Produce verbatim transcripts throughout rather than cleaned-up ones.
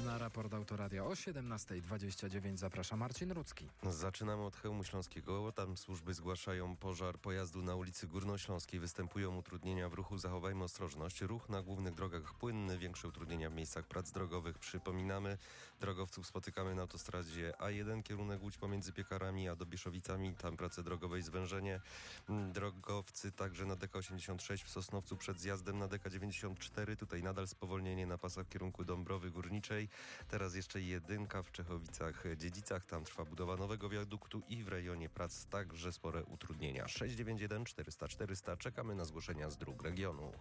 Na raport Autoradia o siedemnasta dwadzieścia dziewięć zaprasza Marcin Rudzki. Zaczynamy od Chełmu Śląskiego. Tam służby zgłaszają pożar pojazdu na ulicy Górnośląskiej. Występują utrudnienia w ruchu. Zachowajmy ostrożność. Ruch na głównych drogach płynny. Większe utrudnienia w miejscach prac drogowych. Przypominamy, drogowców spotykamy na autostradzie A jeden. Kierunek Łódź pomiędzy Piekarami a Dobieszowicami. Tam prace drogowe i zwężenie. Drogowcy także na D K osiemdziesiąt sześć w Sosnowcu przed zjazdem na D K dziewięćdziesiąt cztery. Tutaj nadal spowolnienie na pasach w kierunku Dąbrowy Górniczej. Teraz jeszcze jedynka w Czechowicach-Dziedzicach. Tam trwa budowa nowego wiaduktu i w rejonie prac także spore utrudnienia. sześć dziewięć jeden czterysta czterysta. Czekamy na zgłoszenia z dróg regionu.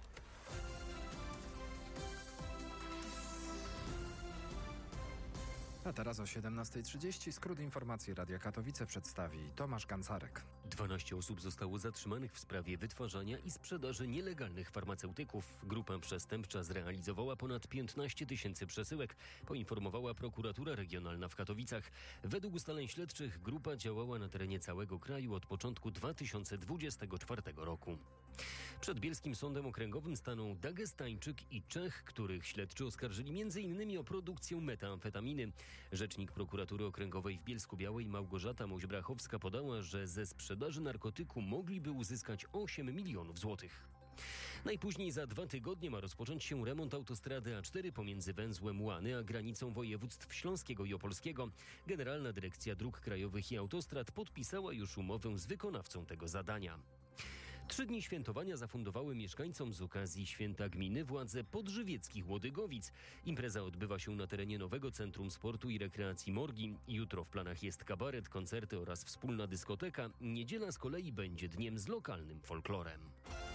A teraz o siedemnasta trzydzieści skrót informacji Radia Katowice przedstawi Tomasz Gancarek. dwanaście osób zostało zatrzymanych w sprawie wytwarzania i sprzedaży nielegalnych farmaceutyków. Grupa przestępcza zrealizowała ponad piętnaście tysięcy przesyłek, poinformowała prokuratura regionalna w Katowicach. Według ustaleń śledczych grupa działała na terenie całego kraju od początku dwa tysiące dwudziestego czwartego roku. Przed Bielskim Sądem Okręgowym staną Dagestańczyk i Czech, których śledczy oskarżyli między innymi o produkcję metamfetaminy. Rzecznik prokuratury okręgowej w Bielsku-Białej Małgorzata Moźbrachowska podała, że ze sprzedaży narkotyku mogliby uzyskać osiem milionów złotych. Najpóźniej za dwa tygodnie ma rozpocząć się remont autostrady A cztery pomiędzy węzłem Łany a granicą województw śląskiego i opolskiego. Generalna Dyrekcja Dróg Krajowych i Autostrad podpisała już umowę z wykonawcą tego zadania. Trzy dni świętowania zafundowały mieszkańcom z okazji Święta Gminy władze podżywieckich Łodygowic. Impreza odbywa się na terenie nowego Centrum Sportu i Rekreacji Morgi. Jutro w planach jest kabaret, koncerty oraz wspólna dyskoteka. Niedziela z kolei będzie dniem z lokalnym folklorem.